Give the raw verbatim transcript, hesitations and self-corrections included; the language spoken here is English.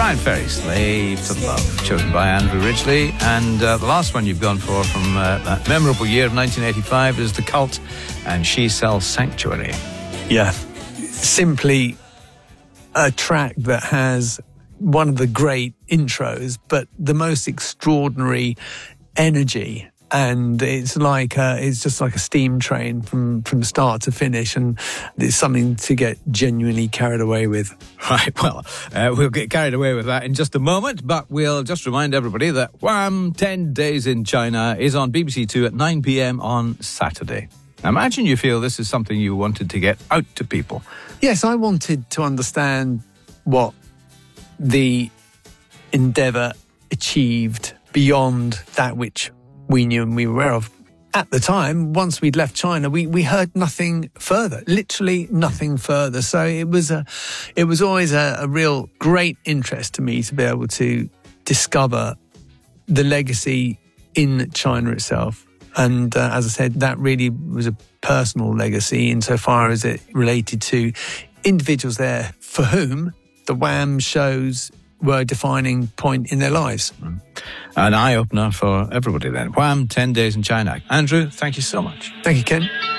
Brian Ferry, Slave to Love, chosen by Andrew Ridgeley. And uh, the last one you've gone for from uh, that memorable year of nineteen eighty-five is The Cult and She Sells Sanctuary. Yeah, simply a track that has one of the great intros, but the most extraordinary energy. And it's like a, it's just like a steam train from, from start to finish, and it's something to get genuinely carried away with. Right, well, uh, we'll get carried away with that in just a moment, but we'll just remind everybody that Wham! ten Days in China is on B B C Two at nine p.m. on Saturday. Now, imagine you feel this is something you wanted to get out to people. Yes, I wanted to understand what the endeavour achieved beyond that which we knew and we were aware of. At the time, once we'd left China, we, we heard nothing further, literally nothing further. So it was a, it was always a, a real great interest to me to be able to discover the legacy in China itself. And uh, as I said, that really was a personal legacy insofar as it related to individuals there for whom the Wham shows were a defining point in their lives. Mm. An eye-opener for everybody then. Wham! ten Days in China. Andrew, thank you so much. Thank you, Ken.